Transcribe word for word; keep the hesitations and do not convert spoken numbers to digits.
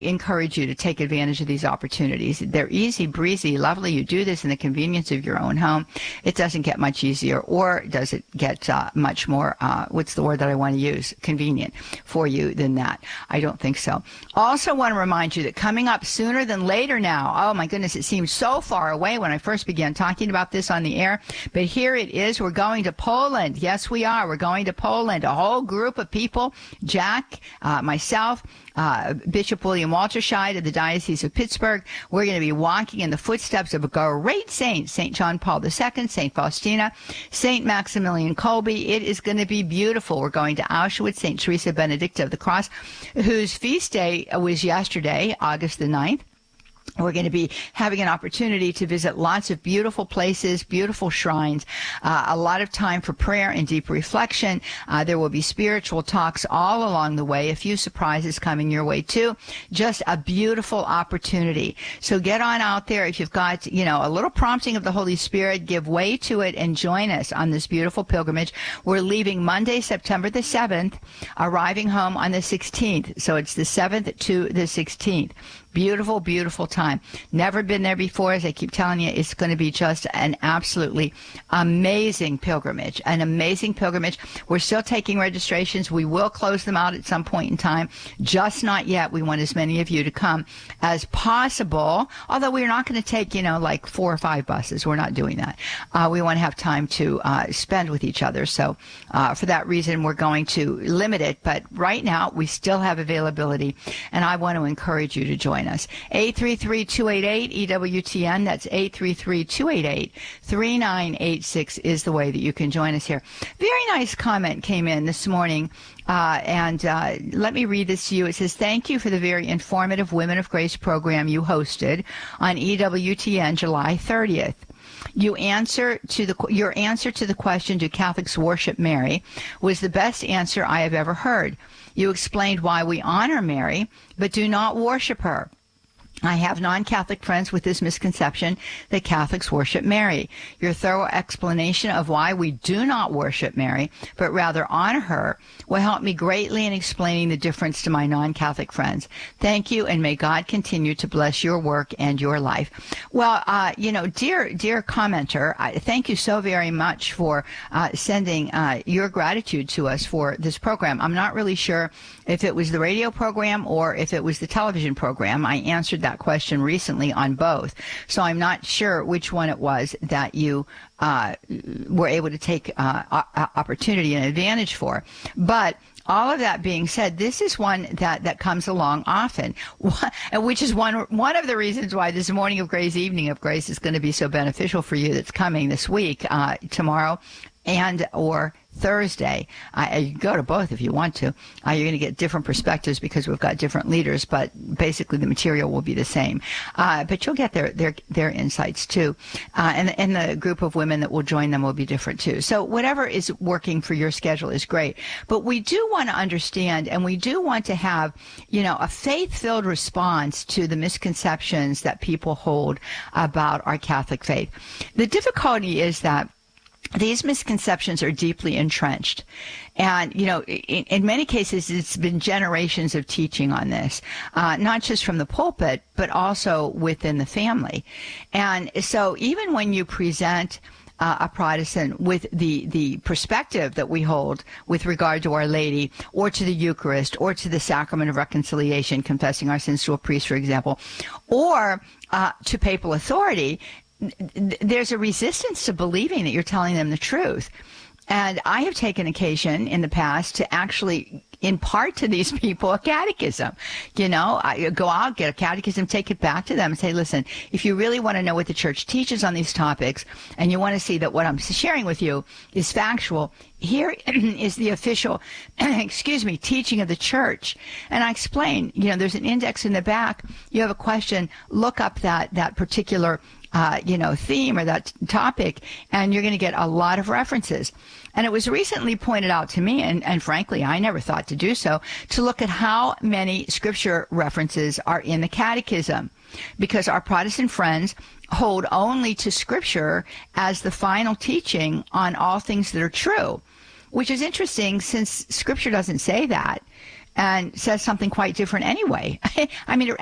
encourage you to take advantage of these opportunities. They're easy, breezy, lovely. You do this in the convenience of your own home. It doesn't get much easier, or does it get uh, much more, uh, what's the word that I want to use, convenient for you than that? I don't think so. Also want to remind you that coming up sooner than later now, oh my goodness, it seems so far away when I first began talking about this on the air, but here it is. We're going to Poland. Yes, we are. We're going to Poland. A whole group of people, Jack, uh, myself, Uh, Bishop William Walterscheid of the Diocese of Pittsburgh. We're going to be walking in the footsteps of a great saint, Saint John Paul the Second, Saint Faustina, Saint Maximilian Kolbe. It is going to be beautiful. We're going to Auschwitz, Saint Teresa Benedicta of the Cross, whose feast day was yesterday, August the ninth. We're going to be having an opportunity to visit lots of beautiful places, beautiful shrines, uh, a lot of time for prayer and deep reflection. Uh, there will be spiritual talks all along the way, a few surprises coming your way too. Just a beautiful opportunity. So get on out there. If you've got, you know, a little prompting of the Holy Spirit, give way to it and join us on this beautiful pilgrimage. We're leaving Monday, September the seventh, arriving home on the sixteenth. So it's the seventh to the sixteenth. Beautiful, beautiful time. Never been there before. As I keep telling you, it's going to be just an absolutely amazing pilgrimage, an amazing pilgrimage. We're still taking registrations. We will close them out at some point in time, just not yet. We want as many of you to come as possible, although we're not going to take, you know, like four or five buses. We're not doing that. Uh, we want to have time to uh, spend with each other. So uh, for that reason, we're going to limit it. But right now, we still have availability, and I want to encourage you to join us. eight three three, two eight eight, E W T N. That's eight three three, two eight eight, three nine eight six is the way that you can join us here. Very nice comment came in this morning, uh, and uh, let me read this to you. It says, thank you for the very informative Women of Grace program you hosted on E W T N July thirtieth. You answer to the your answer to the question, do Catholics worship Mary, was the best answer I have ever heard. You explained why we honor Mary, but do not worship her. I have non-Catholic friends with this misconception that Catholics worship Mary. Your thorough explanation of why we do not worship Mary, but rather honor her, will help me greatly in explaining the difference to my non-Catholic friends. Thank you, and may God continue to bless your work and your life. Well, uh, you know, dear, dear commenter, I thank you so very much for uh, sending uh, your gratitude to us for this program. I'm not really sure if it was the radio program or if it was the television program. I answered that question recently on both, so I'm not sure which one it was that you uh, were able to take uh, opportunity and advantage for. But all of that being said, this is one that, that comes along often, which is one one of the reasons why this Morning of Grace, Evening of Grace is going to be so beneficial for you. That's coming this week, uh, tomorrow and or Thursday. Uh, you go to both if you want to. Uh, you're going to get different perspectives because we've got different leaders, but basically the material will be the same. Uh, but you'll get their their their insights too, uh, and and the group of women that will join them will be different too. So whatever is working for your schedule is great. But we do want to understand, and we do want to have, you know, a faith-filled response to the misconceptions that people hold about our Catholic faith. The difficulty is that these misconceptions are deeply entrenched. And, you know, in, in many cases, it's been generations of teaching on this, uh, not just from the pulpit, but also within the family. And so even when you present uh, a Protestant with the, the perspective that we hold with regard to Our Lady, or to the Eucharist, or to the Sacrament of Reconciliation, confessing our sins to a priest, for example, or uh, to papal authority, there's a resistance to believing that you're telling them the truth. And I have taken occasion in the past to actually impart to these people a catechism. You know, I go out, get a catechism, take it back to them and say, listen, if you really want to know what the church teaches on these topics, and you want to see that what I'm sharing with you is factual, here is the official, excuse me, teaching of the church. And I explain, you know, there's an index in the back. You have a question, look up that, that particular Uh, you know, theme or that topic, and you're going to get a lot of references. And it was recently pointed out to me, and, and frankly, I never thought to do so, to look at how many scripture references are in the catechism, because our Protestant friends hold only to scripture as the final teaching on all things that are true, which is interesting since scripture doesn't say that. and says something quite different anyway. I mean, it